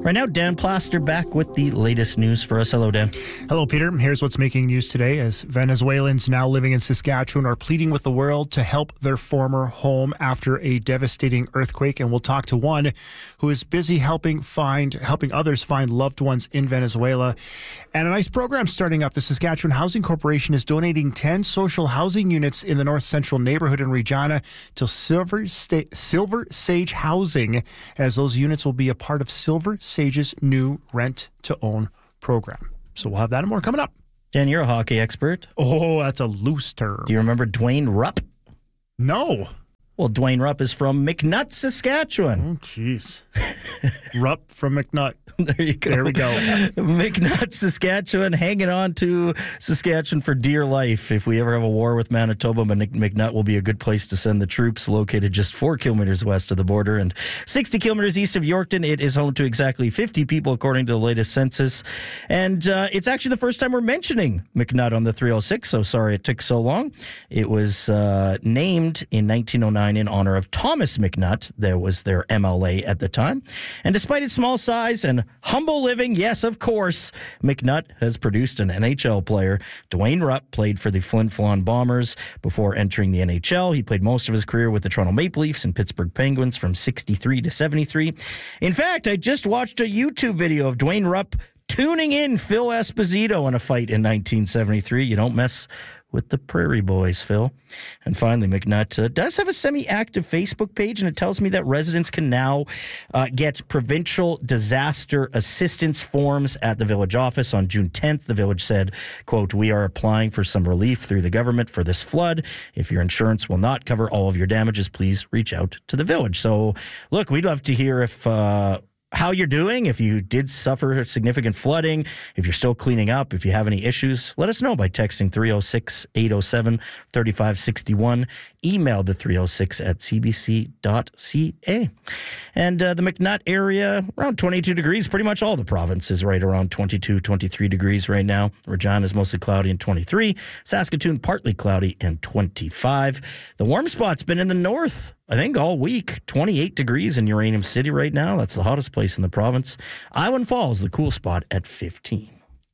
Right now, Dan Plaster back with the latest news for us. Hello, Dan. Hello, Peter. Here's what's making news today as Venezuelans now living in Saskatchewan are pleading with the world to help their former home after a devastating earthquake. And we'll talk to one who is busy helping others find loved ones in Venezuela. And a nice program starting up. The Saskatchewan Housing Corporation is donating 10 social housing units in the North Central neighborhood in Regina to Silver Sage Housing, as those units will be a part of Silver Sage's new rent-to-own program. So we'll have that and more coming up. Dan, you're a hockey expert. Oh, that's a loose term. Do you remember Dwayne Rupp? No. Well, Dwayne Rupp is from McNutt, Saskatchewan. Oh, jeez. Rupp from McNutt. There you go. There we go. McNutt, Saskatchewan, hanging on to Saskatchewan for dear life. If we ever have a war with Manitoba, McNutt will be a good place to send the troops, located just 4 kilometers west of the border and 60 kilometers east of Yorkton. It is home to exactly 50 people, according to the latest census. And it's actually the first time we're mentioning McNutt on the 306, so sorry it took so long. It was named in 1909 in honor of Thomas McNutt. That was their MLA at the time. And despite its small size and humble living, yes, of course, McNutt has produced an NHL player. Dwayne Rupp played for the Flin Flon Bombers before entering the NHL. He played most of his career with the Toronto Maple Leafs and Pittsburgh Penguins from 63 to 73. In fact, I just watched a YouTube video of Dwayne Rupp tuning in Phil Esposito in a fight in 1973. You don't mess with the Prairie Boys, Phil. And finally, McNutt does have a semi-active Facebook page, and it tells me that residents can now get provincial disaster assistance forms at the village office. On June 10th, the village said, quote, "We are applying for some relief through the government for this flood. If your insurance will not cover all of your damages, please reach out to the village." So, look, we'd love to hear if how you're doing, if you did suffer significant flooding, if you're still cleaning up, if you have any issues. Let us know by texting 306-807-3561. Email the 306 at cbc.ca. And the McNutt area, around 22 degrees. Pretty much all the province is right around 22, 23 degrees right now. Regina is mostly cloudy and 23. Saskatoon, partly cloudy and 25. The warm spot's been in the north, I think, all week. 28 degrees in Uranium City right now. That's the hottest place in the province. Island Falls, the cool spot at 15.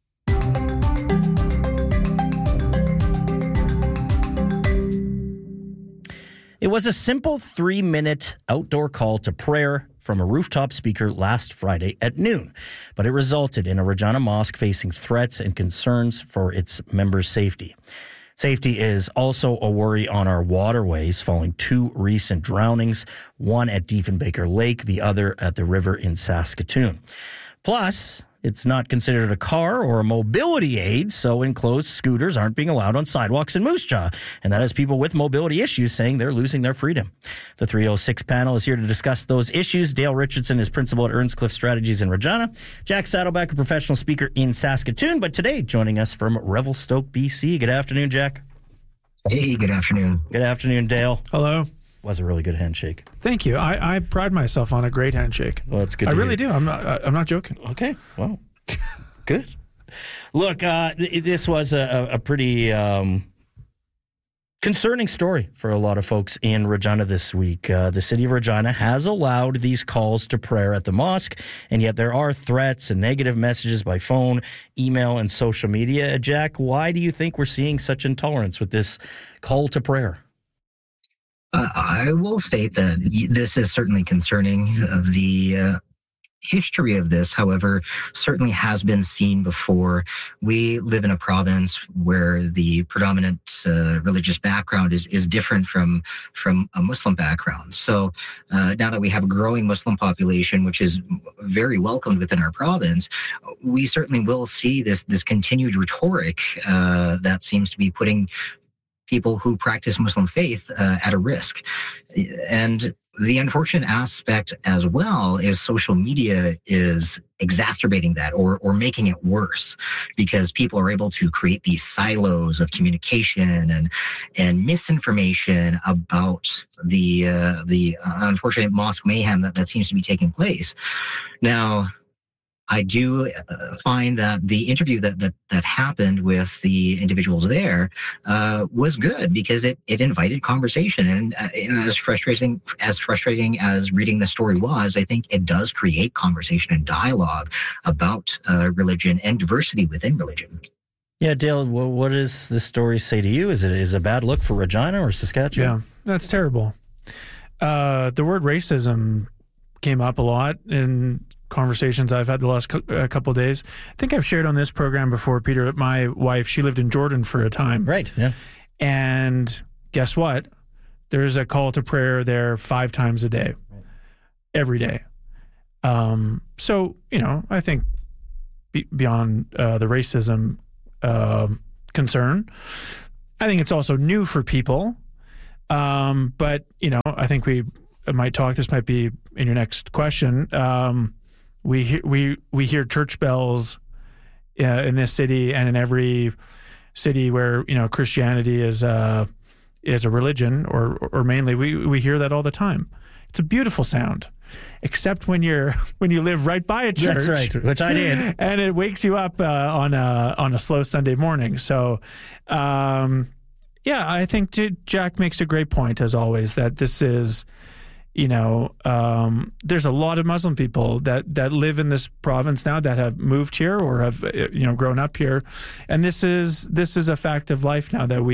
It was a simple 3-minute outdoor call to prayer from a rooftop speaker last Friday at noon, but it resulted in a Regina mosque facing threats and concerns for its members' safety. Safety is also a worry on our waterways following 2 recent drownings, one at Diefenbaker Lake, the other at the river in Saskatoon. Plus, it's not considered a car or a mobility aid, so enclosed scooters aren't being allowed on sidewalks in Moose Jaw. And that has people with mobility issues saying they're losing their freedom. The 306 panel is here to discuss those issues. Dale Richardson is principal at Earnscliffe Strategies in Regina. Jack Saddleback, a professional speaker in Saskatoon, but today joining us from Revelstoke, BC. Good afternoon, Jack. Hey, good afternoon. Good afternoon, Dale. Hello. Was a really good handshake. Thank you. I pride myself on a great handshake. Well, that's good. I really do. I'm not joking. Okay. Well, good. Look, this was a pretty concerning story for a lot of folks in Regina this week. The city of Regina has allowed these calls to prayer at the mosque, and yet there are threats and negative messages by phone, email, and social media. Jack, why do you think we're seeing such intolerance with this call to prayer? I will state that this is certainly concerning. The history of this, however, certainly has been seen before. We live in a province where the predominant religious background is different from a Muslim background. So now that we have a growing Muslim population, which is very welcomed within our province, we certainly will see this continued rhetoric that seems to be putting people who practice Muslim faith at a risk. And the unfortunate aspect as well is social media is exacerbating that or making it worse, because people are able to create these silos of communication and misinformation about the unfortunate mosque mayhem that seems to be taking place. Now, I do find that the interview that happened with the individuals there was good because it invited conversation. And as frustrating as reading the story was, I think it does create conversation and dialogue about religion and diversity within religion. Yeah, Dale, what does this story say to you? Is it a bad look for Regina or Saskatchewan? Yeah, that's terrible. The word racism came up a lot in conversations I've had the last couple of days. I think I've shared on this program before, Peter, my wife, she lived in Jordan for a time. Right, yeah. And guess what? There's a call to prayer there 5 times a day, every day. So, I think beyond the racism concern, I think it's also new for people. But, I think we might talk, this might be in your next question. We hear church bells in this city and in every city where Christianity is a religion or mainly we hear that all the time. It's a beautiful sound, except when you live right by a church. That's right, which I did, and it wakes you up on a slow Sunday morning. So, I think Jack makes a great point as always that this is. There's a lot of Muslim people that live in this province now that have moved here or have, grown up here. And this is a fact of life now that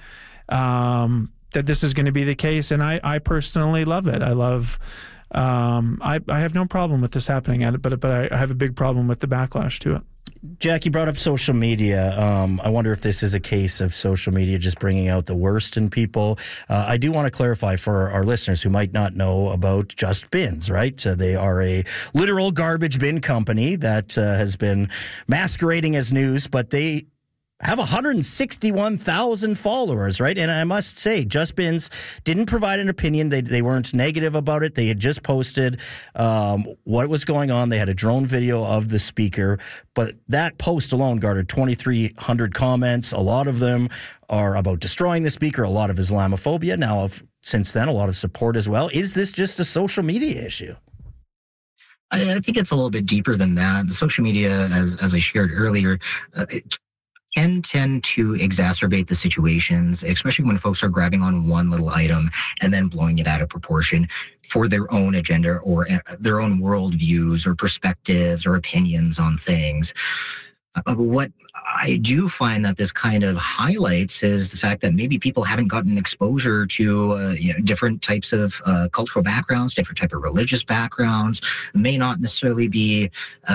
that this is going to be the case. And I personally love it. I love, I have no problem with this happening, but I have a big problem with the backlash to it. Jack, you brought up social media. I wonder if this is a case of social media just bringing out the worst in people. I do want to clarify for our listeners who might not know about Just Bins, right? They are a literal garbage bin company that has been masquerading as news, but they have 161,000 followers, right? And I must say, Just Bins didn't provide an opinion. They weren't negative about it. They had just posted what was going on. They had a drone video of the speaker, but that post alone garnered 2,300 comments. A lot of them are about destroying the speaker, a lot of Islamophobia. Now, since then, a lot of support as well. Is this just a social media issue? I think it's a little bit deeper than that. The social media, as I shared earlier, can tend to exacerbate the situations, especially when folks are grabbing on one little item and then blowing it out of proportion for their own agenda or their own worldviews or perspectives or opinions on things. What I do find that this kind of highlights is the fact that maybe people haven't gotten exposure to different types of cultural backgrounds, different type of religious backgrounds, may not necessarily be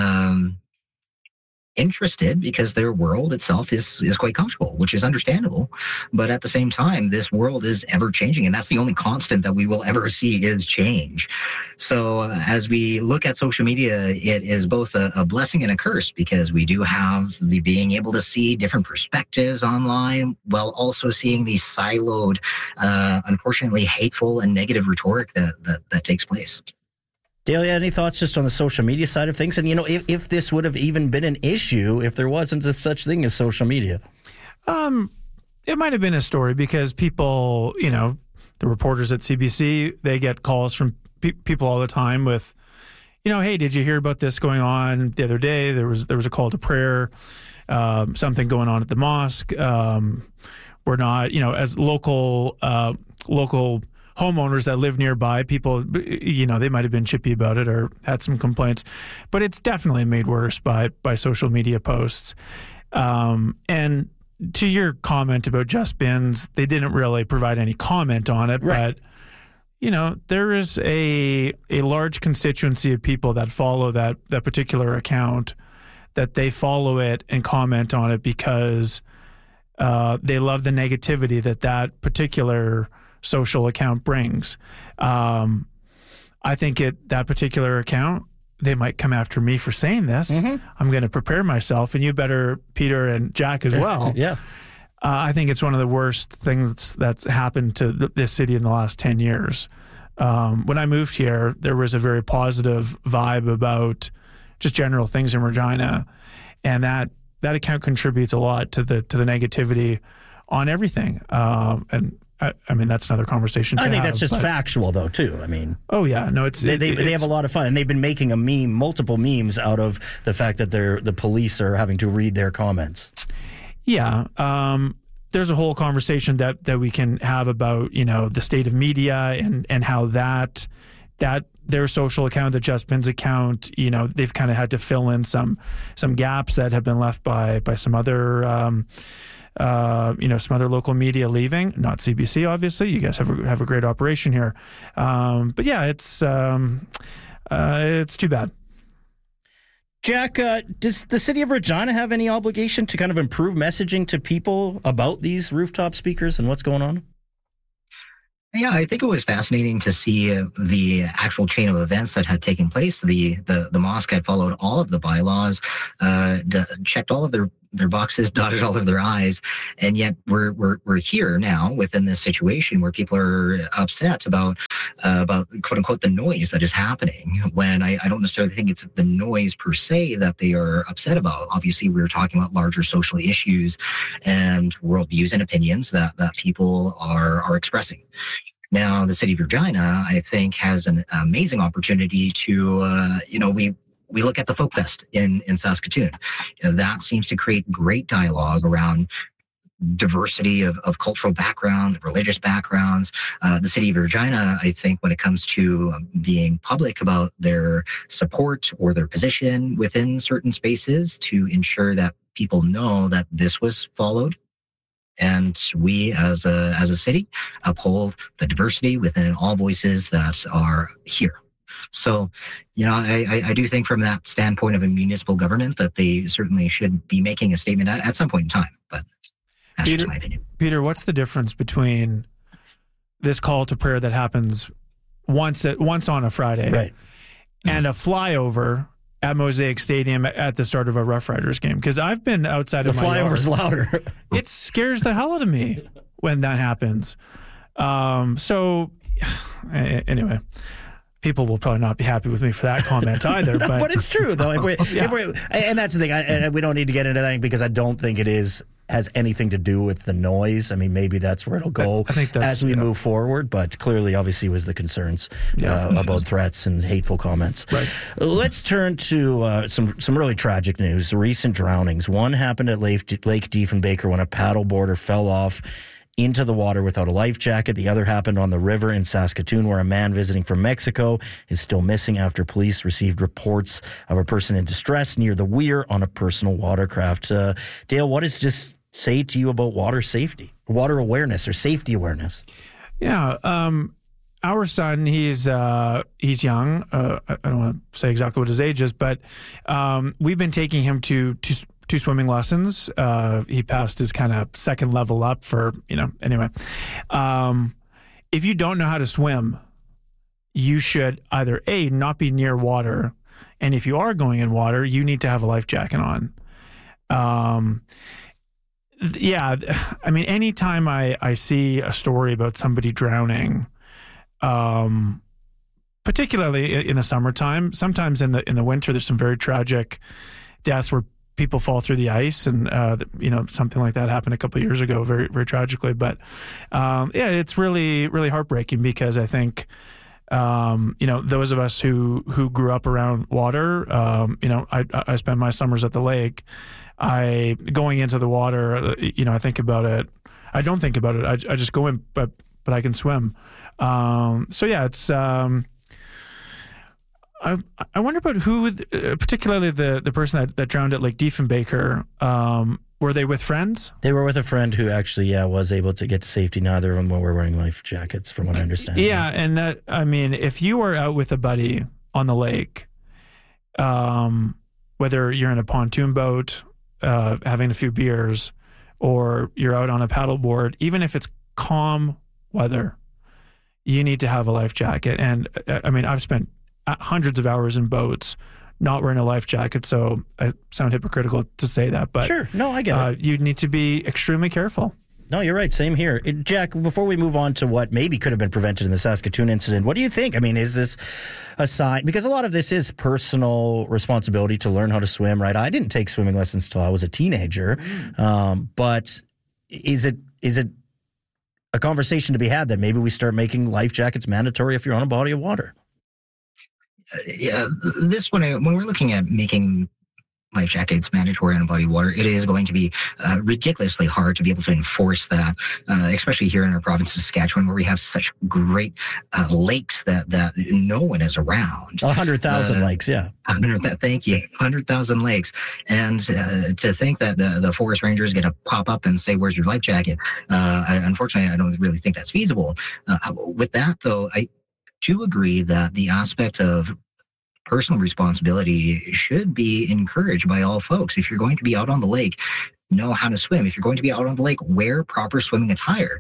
interested because their world itself is quite comfortable, which is understandable. But at the same time, this world is ever changing, and that's the only constant that we will ever see is change. So as we look at social media, it is both a blessing and a curse because we do have the being able to see different perspectives online while also seeing the siloed, unfortunately hateful and negative rhetoric that takes place. Dale, any thoughts just on the social media side of things? And, if this would have even been an issue if there wasn't a such thing as social media? It might have been a story because people, the reporters at CBC, they get calls from people all the time with, hey, did you hear about this going on the other day? There was a call to prayer, something going on at the mosque. We're not, as local homeowners that live nearby, people, they might have been chippy about it or had some complaints, but it's definitely made worse by social media posts. And to your comment about Just Bins, they didn't really provide any comment on it, right. But there is a large constituency of people that follow that particular account, that they follow it and comment on it because they love the negativity that particular social account brings. I think that particular account, they might come after me for saying this. Mm-hmm. I'm going to prepare myself, and you better, Peter and Jack as well. Yeah. I think it's one of the worst things that's happened to this city in the last 10 years. When I moved here, there was a very positive vibe about just general things in Regina, and that account contributes a lot to the negativity on everything. And I mean, that's another conversation. I think that's just factual, though, too. I mean, oh yeah, no, they have a lot of fun, and they've been making multiple memes out of the fact that the police are having to read their comments. Yeah, there's a whole conversation that we can have about the state of media and how that their social account, the JustBins account, they've kind of had to fill in some gaps that have been left by some other some other local media leaving, not CBC, obviously. You guys have a great operation here, but yeah, it's too bad. Jack, does the city of Regina have any obligation to kind of improve messaging to people about these rooftop speakers and what's going on? Yeah, I think it was fascinating to see the actual chain of events that had taken place. The mosque had followed all of the bylaws, checked all of their boxes, dotted all of their I's, and yet we're here now within this situation where people are upset about quote unquote the noise that is happening. When I don't necessarily think it's the noise per se that they are upset about. Obviously, we're talking about larger social issues and worldviews and opinions that people are expressing. Now, the city of Regina, I think, has an amazing opportunity to, we look at the Folk Fest in Saskatoon. That seems to create great dialogue around diversity of cultural backgrounds, religious backgrounds. The city of Regina, I think, when it comes to being public about their support or their position within certain spaces to ensure that people know that this was followed. And we, as a city, uphold the diversity within all voices that are here. So, I do think from that standpoint of a municipal government that they certainly should be making a statement at some point in time. But that's just my opinion. Peter, what's the difference between this call to prayer that happens once on a Friday, right, and a flyover at Mosaic Stadium at the start of a Rough Riders game? Because I've been outside of my yard. The flyover's louder. It scares the hell out of me when that happens. So anyway, people will probably not be happy with me for that comment either. No, but it's true, though. And that's the thing. And we don't need to get into that because I don't think it has anything to do with the noise. I mean, maybe that's where it'll go as we move forward. But clearly, obviously, was the concerns about threats and hateful comments. Right. Let's turn to some really tragic news. Recent drownings. One happened at Lake Diefenbaker when a paddleboarder fell off into the water without a life jacket. The other happened on the river in Saskatoon, where a man visiting from Mexico is still missing after police received reports of a person in distress near the weir on a personal watercraft. Dale, what does this say to you about water safety, water awareness, or safety awareness? Yeah, our son, he's young. I don't want to say exactly what his age is, but we've been taking him to swimming lessons. He passed his kind of second level up for, anyway. If you don't know how to swim, you should either A, not be near water, and if you are going in water, you need to have a life jacket on. Yeah, I mean, anytime I see a story about somebody drowning, particularly in the summertime, sometimes in the winter, there's some very tragic deaths where people fall through the ice, and something like that happened a couple of years ago, very, very tragically. But it's really, really heartbreaking because I think those of us who grew up around water, I spend my summers at the lake. Going into the water, I think about it. I don't think about it. I just go in, but I can swim. It's. I wonder about who, particularly the person that drowned at Lake Diefenbaker. Were they with friends? They were with a friend who actually, was able to get to safety. Neither of them were wearing life jackets, from what I understand. Yeah, and if you are out with a buddy on the lake, whether you're in a pontoon boat, having a few beers, or you're out on a paddleboard, even if it's calm weather, you need to have a life jacket. And I've spent hundreds of hours in boats not wearing a life jacket, so I sound hypocritical to say that, but sure, no, I get it. You need to be extremely careful. No, you're right. Same here. Jack, before we move on to what maybe could have been prevented in the Saskatoon incident, what do you think? I mean, is this a sign? Because a lot of this is personal responsibility to learn how to swim, right? I didn't take swimming lessons till I was a teenager, but is it a conversation to be had that maybe we start making life jackets mandatory if you're on a body of water. Yeah, this one, when we're looking at making life jackets mandatory on a body of water, it is going to be ridiculously hard to be able to enforce that, especially here in our province of Saskatchewan, where we have such great lakes that no one is around. 100,000 lakes, yeah. Thank you. 100,000 lakes. And to think that the forest ranger is going to pop up and say, "Where's your life jacket?" Unfortunately, I don't really think that's feasible. With that, though, I do agree that the aspect of personal responsibility should be encouraged by all folks. If you're going to be out on the lake, know how to swim. If you're going to be out on the lake, wear proper swimming attire.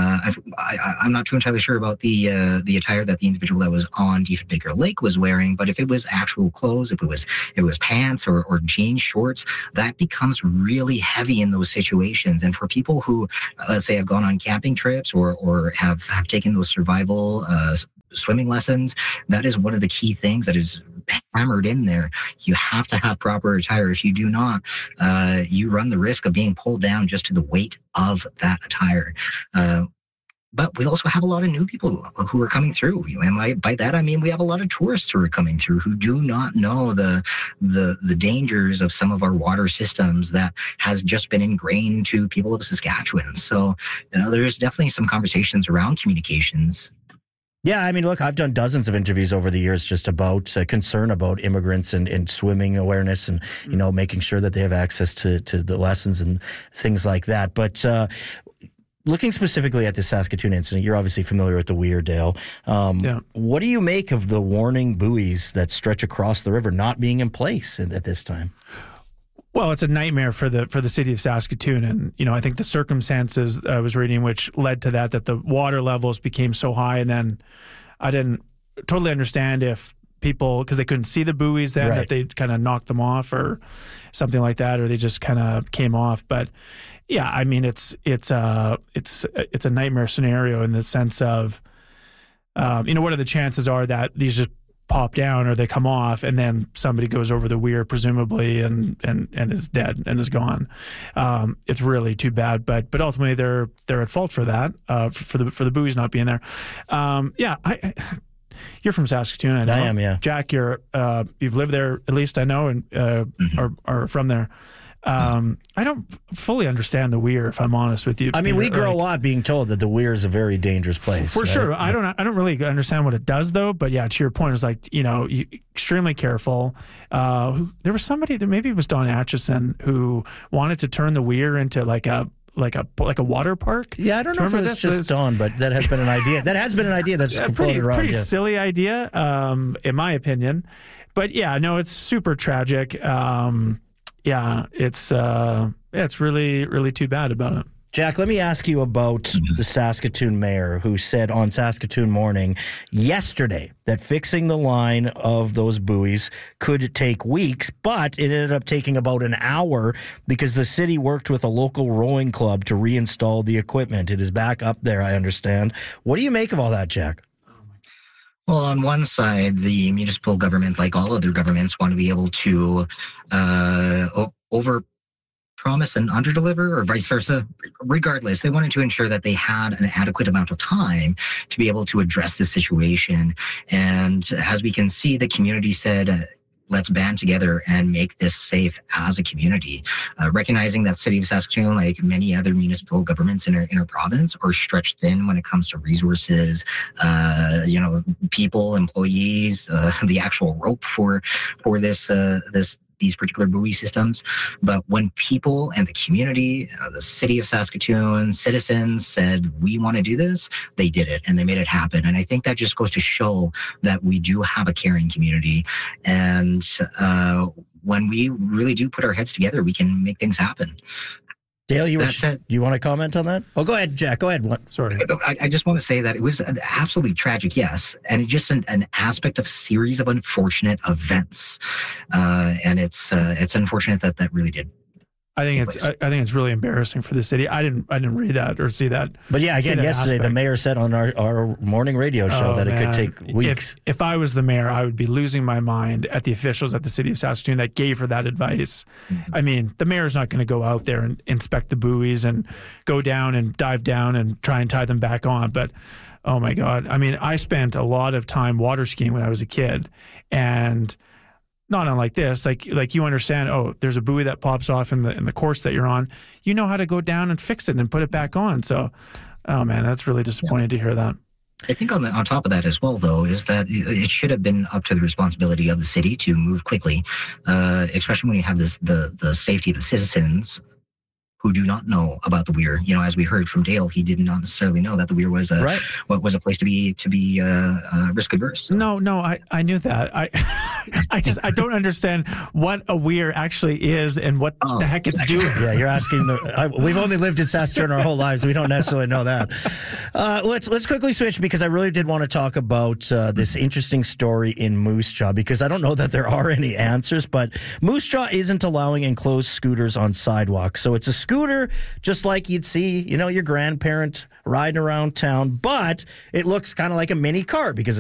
I'm not too entirely sure about the attire that the individual that was on Diefenbaker Lake was wearing, but if it was actual clothes, if it was pants or jean shorts, that becomes really heavy in those situations. And for people who, let's say, have gone on camping trips or have taken those survival swimming lessons, that is one of the key things that is hammered in there. You have to have proper attire. If you do not, you run the risk of being pulled down just to the weight of that attire. But we also have a lot of new people who are coming through. And by that, I mean we have a lot of tourists who are coming through who do not know the dangers of some of our water systems that has just been ingrained to people of Saskatchewan. So, there's definitely some conversations around communications. Yeah, I mean, look, I've done dozens of interviews over the years just about concern about immigrants and swimming awareness and, making sure that they have access to the lessons and things like that. But looking specifically at the Saskatoon incident, you're obviously familiar with the Weir, Dale. What do you make of the warning buoys that stretch across the river not being in place at this time? Well, it's a nightmare for the city of Saskatoon, and I think the circumstances I was reading which led to that the water levels became so high, and then I didn't totally understand if people, because they couldn't see the buoys then, that they kind of knocked them off or something like that, or they just kind of came off. But yeah, I mean it's a nightmare scenario in the sense of what are the chances are that these just pop down or they come off and then somebody goes over the weir presumably and is dead and is gone. It's really too bad, but ultimately they're at fault for that, for the buoys not being there. You're from Saskatoon, I know. I am, yeah. Jack, you've lived there at least, I know, and are from there. I don't fully understand the Weir, if I'm honest with you. I mean, we grow up being told that the Weir is a very dangerous place. For sure. I don't really understand what it does, though. But yeah, to your point, it's like, you extremely careful. There was somebody that maybe it was Don Atchison who wanted to turn the Weir into like a water park. Yeah, I don't know if it's just Don, but that has been an idea. That has been an idea that's floated around. Pretty silly idea, in my opinion. But yeah, no, it's super tragic. Yeah, it's really, really too bad about it. Jack, let me ask you about the Saskatoon mayor who said on Saskatoon Morning yesterday that fixing the line of those buoys could take weeks, but it ended up taking about an hour because the city worked with a local rowing club to reinstall the equipment. It is back up there, I understand. What do you make of all that, Jack? Well, on one side, the municipal government, like all other governments, want to be able to over-promise and under-deliver, or vice versa. Regardless, they wanted to ensure that they had an adequate amount of time to be able to address the situation. And as we can see, the community said, let's band together and make this safe as a community. Recognizing that City of Saskatoon, like many other municipal governments in our province, are stretched thin when it comes to resources, people, employees, the actual rope for these particular buoy systems. But when people and the community, the City of Saskatoon, citizens said, we want to do this, they did it and they made it happen. And I think that just goes to show that we do have a caring community. And when we really do put our heads together, we can make things happen. Dale, you want to comment on that? Oh, go ahead, Jack. Go ahead. Sorry. I just want to say that it was absolutely tragic, yes. And it's just an aspect of series of unfortunate events. And it's unfortunate that really did. I think it's really embarrassing for the city. I didn't read that or see that. But yeah, again, yesterday aspect. the mayor said on our morning radio show that it could take weeks. If I was the mayor, I would be losing my mind at the officials at the city of Saskatoon that gave her that advice. Mm-hmm. I mean, the mayor's not going to go out there and inspect the buoys and go down and dive down and try and tie them back on. But oh my God, I mean, I spent a lot of time water skiing when I was a kid, and not unlike this, like you understand, oh, there's a buoy that pops off in the course that you're on. You know how to go down and fix it and put it back on. So, oh man, that's really disappointing to hear that. I think on top of that as well, though, is that it should have been up to the responsibility of the city to move quickly, especially when you have the safety of the citizens who do not know about the weir. You know, as we heard from Dale, he did not necessarily know that the weir was a place to be risk adverse. No, I knew that. I don't understand what a weir actually is and what the heck it's doing. Yeah, you're asking. We've only lived in Saskatoon our whole lives. We don't necessarily know that. Let's quickly switch, because I really did want to talk about this interesting story in Moose Jaw, because I don't know that there are any answers, but Moose Jaw isn't allowing enclosed scooters on sidewalks. So it's a scooter just like you'd see, your grandparent riding around town, but it looks kind of like a mini car because